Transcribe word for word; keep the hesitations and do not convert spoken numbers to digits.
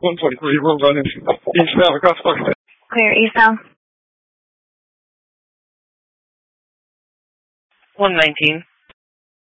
one twenty-three, roll running. Eastbound across Buckhead. Clear eastbound. one nineteen.